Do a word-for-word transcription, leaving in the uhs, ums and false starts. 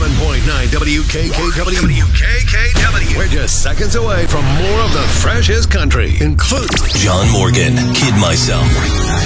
one point nine W K K W. W K K W. We're just seconds away from more of the freshest country, including John Morgan, Kid Myself.